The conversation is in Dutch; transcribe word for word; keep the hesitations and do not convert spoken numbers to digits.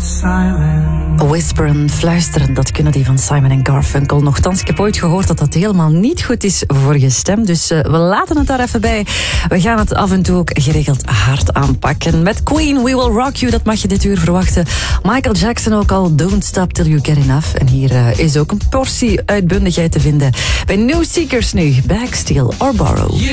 Whisperen, fluisteren, dat kunnen die van Simon en Garfunkel. Nochtans, ik heb ooit gehoord dat dat helemaal niet goed is voor je stem. Dus uh, we laten het daar even bij. We gaan het af en toe ook geregeld hard aanpakken. Met Queen, We Will Rock You, dat mag je dit uur verwachten. Michael Jackson ook al, Don't Stop Till You Get Enough. En hier uh, is ook een portie uitbundigheid te vinden. Bij New Seekers nu, Back, Steal or Borrow.